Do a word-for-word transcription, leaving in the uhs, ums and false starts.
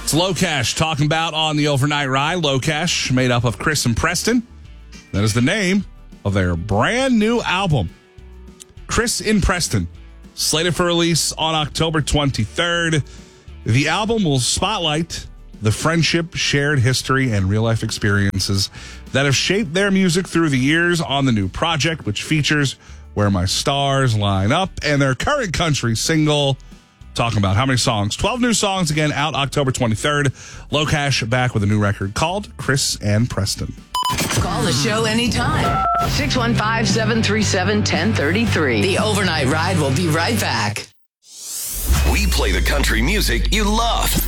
It's Low Cash talking about on the Overnight Ride. Low Cash, made up of Chris and Preston. That is the name of their brand new album. Chris in Preston, slated for release on October twenty-third. The album will spotlight the friendship, shared history, and real-life experiences that have shaped their music through the years on the new project, which features Where My Stars Line Up and their current country single, talking about how many songs? twelve new songs, again, out October twenty-third. Low Cash back with a new record called Chris and Preston. Call the show anytime. six one five, seven three seven, one zero three three. The Overnight Ride will be right back. We play the country music you love.